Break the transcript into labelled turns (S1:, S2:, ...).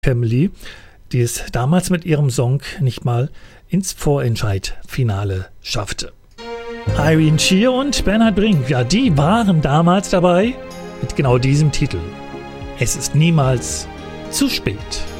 S1: Family, die es damals mit ihrem Song nicht mal ins Vorentscheid-Finale schaffte. Irene Shear und Bernhard Brink, ja, die waren damals dabei mit genau diesem Titel. Es ist niemals zu spät.